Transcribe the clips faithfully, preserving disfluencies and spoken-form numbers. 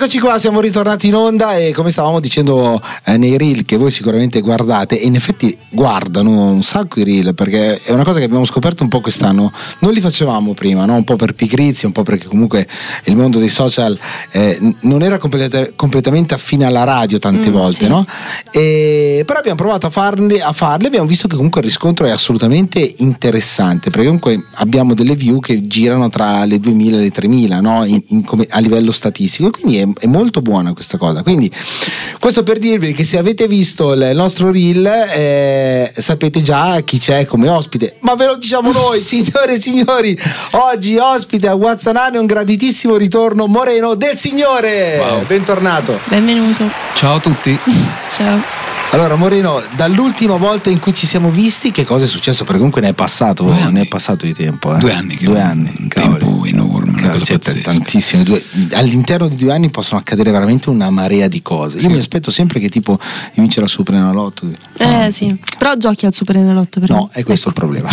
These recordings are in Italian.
Eccoci qua, siamo ritornati in onda e come stavamo dicendo eh, nei reel che voi sicuramente guardate, e in effetti guardano un sacco i reel, perché è una cosa che abbiamo scoperto un po' quest'anno, non li facevamo prima, no? Un po' per pigrizia, un po' perché comunque il mondo dei social eh, non era completa- completamente affine alla radio tante mm, volte, sì. no? E, però abbiamo provato a farli, a farli, abbiamo visto che comunque il riscontro è assolutamente interessante, perché comunque abbiamo delle view che girano tra le duemila e le tremila, no? Sì. in, in come, a livello statistico, quindi è, è molto buona questa cosa. Quindi questo per dirvi che se avete visto il nostro reel eh, sapete già chi c'è come ospite, ma ve lo diciamo noi. Signore e signori, oggi ospite a WhatsApp un graditissimo ritorno, Moreno del Signore. Wow. Bentornato. Benvenuto. Ciao a tutti. Ciao. Allora Moreno, dall'ultima volta in cui ci siamo visti, che cosa è successo? Perché comunque ne è passato, ne è passato di tempo. Eh? Due anni. Che due anni. Un tempo enorme, una cosa cioè, pazzesca. Tantissime. Due, all'interno di due anni possono accadere veramente una marea di cose. Io sì. mi aspetto sempre che tipo vince la Superenalotto. Eh no. sì, però giochi al Superenalotto però. No, è questo ecco. il problema.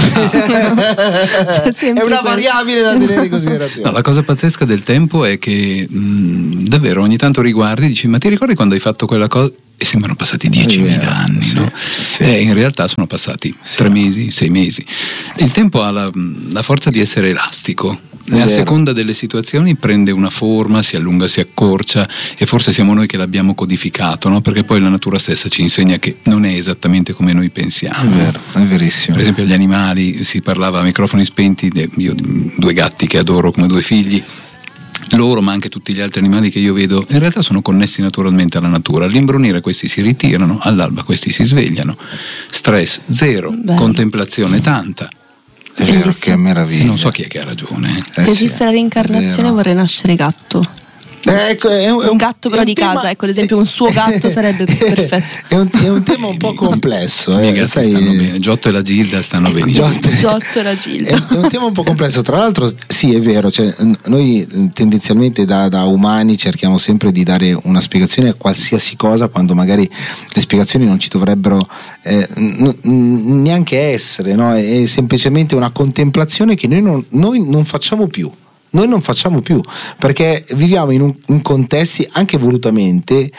È una quello. variabile da tenere in considerazione. No, la cosa pazzesca del tempo è che mh, davvero ogni tanto riguardi e dici: ma ti ricordi quando hai fatto quella cosa? E sembrano passati diecimila anni, sì, no? sì. E in realtà sono passati sì. tre mesi, sei mesi. Il tempo ha la, la forza di essere elastico. E a seconda delle situazioni prende una forma, si allunga, si accorcia, e forse siamo noi che l'abbiamo codificato, no? Perché poi la natura stessa ci insegna che non è esattamente come noi pensiamo. È vero, è verissimo. Per esempio gli animali, si parlava a microfoni spenti, io ho due gatti che adoro come due figli. Loro, ma anche tutti gli altri animali che io vedo, in realtà sono connessi naturalmente alla natura. All'imbrunire questi si ritirano, all'alba questi si svegliano. Stress zero, Bello. Contemplazione tanta. È vero, che meraviglia. E non so chi è che ha ragione. Eh Se sì, esiste la reincarnazione vorrei nascere gatto. Ecco, è un, Un gatto però è un di tema, casa, ecco, ad esempio un suo gatto sarebbe perfetto. È un, è un tema un po' complesso. I miei eh, gatti sai, stanno bene, Giotto e la Gilda stanno benissimo. Giotto, Giotto e la Gilda. È, è un tema un po' complesso. Tra l'altro, sì, è vero. Cioè, noi tendenzialmente da, da umani cerchiamo sempre di dare una spiegazione a qualsiasi cosa, quando magari le spiegazioni non ci dovrebbero eh, n- n- neanche essere, no? È semplicemente una contemplazione che noi non, noi non facciamo più. Noi non facciamo più, perché viviamo in, un, in contesti anche volutamente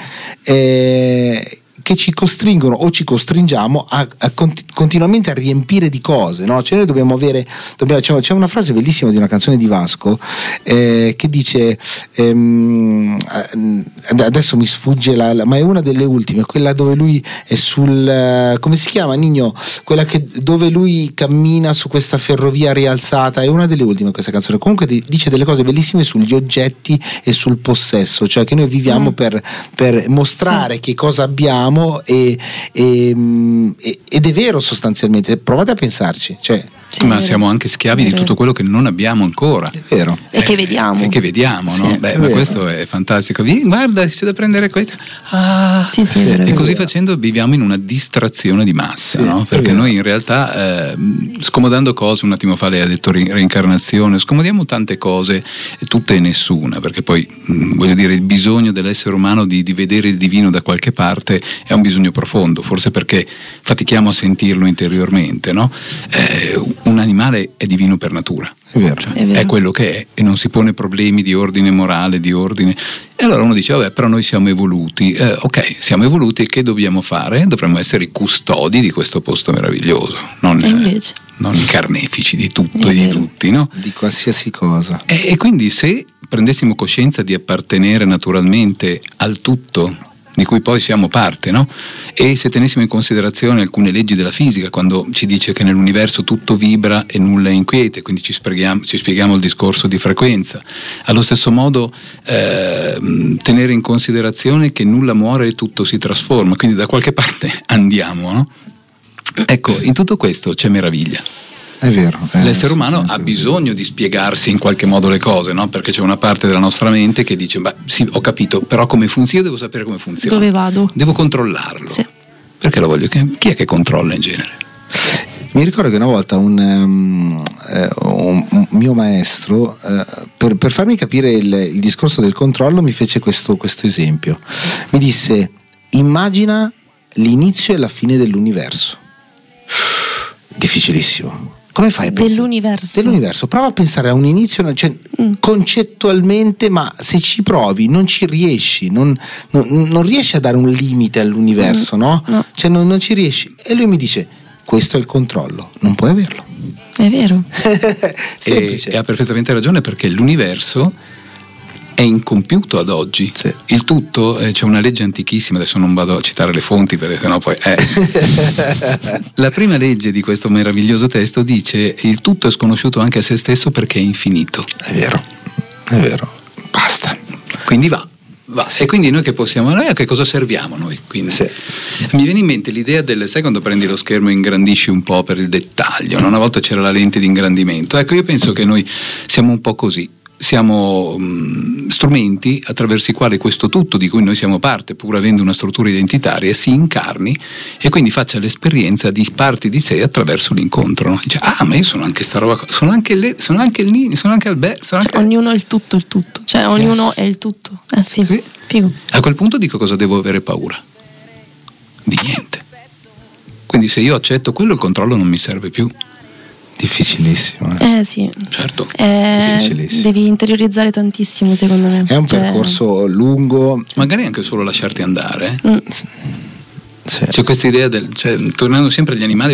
eh, che ci costringono o ci costringiamo a, a conti- continuamente a riempire di cose, no? Cioè noi dobbiamo avere, dobbiamo, c'è, c'è una frase bellissima di una canzone di Vasco eh, che dice ehm, adesso mi sfugge la, la, ma è una delle ultime, quella dove lui è sul, come si chiama Nigno? Quella che, dove lui cammina su questa ferrovia rialzata, è una delle ultime questa canzone. Comunque di, dice delle cose bellissime sugli oggetti e sul possesso, cioè che noi viviamo mm. per, per mostrare sì. che cosa abbiamo. E, e, e, ed è vero, sostanzialmente, provate a pensarci, cioè, sì, ma siamo anche schiavi di tutto quello che non abbiamo ancora. È vero. E eh, che vediamo. E che vediamo, sì, no? Beh, ma questo è fantastico. Vieni, guarda, c'è da prendere questo. Ah. Sì, sì, è vero, e così vero. facendo viviamo in una distrazione di massa, sì, no? Perché noi in realtà, eh, scomodando cose, un attimo fa lei ha detto reincarnazione, scomodiamo tante cose, tutte e nessuna, perché poi, mh, voglio dire, il bisogno dell'essere umano di, di vedere il divino da qualche parte è un bisogno profondo, forse perché fatichiamo a sentirlo interiormente, no? Eh, un animale è divino per natura. È vero. Cioè, è vero. È quello che è e non si pone problemi di ordine morale, di ordine. E allora uno dice, vabbè, però noi siamo evoluti. Eh, ok, siamo evoluti, e che dobbiamo fare? Dovremmo essere i custodi di questo posto meraviglioso, non, E invece? non i carnefici di tutto È e di vero. tutti, no? Di qualsiasi cosa. E, e quindi se prendessimo coscienza di appartenere naturalmente al tutto, di cui poi siamo parte, no? E se tenessimo in considerazione alcune leggi della fisica, quando ci dice che nell'universo tutto vibra e nulla è inquiete, quindi ci spieghiamo, ci spieghiamo il discorso di frequenza. Allo stesso modo eh, tenere in considerazione che nulla muore e tutto si trasforma, quindi da qualche parte andiamo, no? Ecco, in tutto questo c'è meraviglia. È vero. È L'essere umano ha bisogno di spiegarsi in qualche modo le cose, no? Perché c'è una parte della nostra mente che dice, beh, sì, ho capito, però come funziona? Io devo sapere come funziona. Dove vado? Devo controllarlo. Sì. Perché lo voglio? Chi è che controlla in genere? Mi ricordo che una volta un, um, eh, un, un mio maestro, eh, per, per farmi capire il, il discorso del controllo, mi fece questo, questo esempio. Mi disse, immagina l'inizio e la fine dell'universo. Difficilissimo. come fai a pensare? Dell'universo. Dell'universo. Prova a pensare a un inizio, cioè, Mm. concettualmente, ma se ci provi non ci riesci, non, non, non riesci a dare un limite all'universo, Mm. no? No. Cioè non, non ci riesci. E lui mi dice: questo è il controllo, non puoi averlo. È vero. Semplice. E, e ha perfettamente ragione, perché l'universo è incompiuto ad oggi. Sì. Il tutto, eh, c'è una legge antichissima, adesso non vado a citare le fonti perché sennò poi eh. La prima legge di questo meraviglioso testo dice: il tutto è sconosciuto anche a se stesso perché è infinito. È vero, è vero. Basta. Quindi va, va. E quindi noi che possiamo, noi a che cosa serviamo noi? Quindi Sì. mi viene in mente l'idea del, sai quando prendi lo schermo e ingrandisci un po' per il dettaglio, no? Una volta c'era la lente di ingrandimento. Ecco, io penso che noi siamo un po' così. Siamo mh, strumenti attraverso i quali questo tutto di cui noi siamo parte, pur avendo una struttura identitaria, si incarni e quindi faccia l'esperienza di parti di sé attraverso l'incontro. No? Dice: ah, ma io sono anche sta roba qua, sono anche le, sono anche il Nini, sono anche Alberto, sono Cioè, anche... ognuno è il tutto, il tutto. Cioè, ognuno Yes. è il tutto. Eh sì, Sì. figo. A quel punto dico: cosa devo avere paura? Di niente. Quindi se io accetto quello, il controllo non mi serve più. Difficilissimo. Eh. Eh sì. Certo. Eh, Difficilissimo. devi interiorizzare tantissimo, secondo me. È un Cioè, percorso lungo. Magari anche solo lasciarti andare. mm. Sì. C'è questa idea del, cioè, tornando sempre agli animali,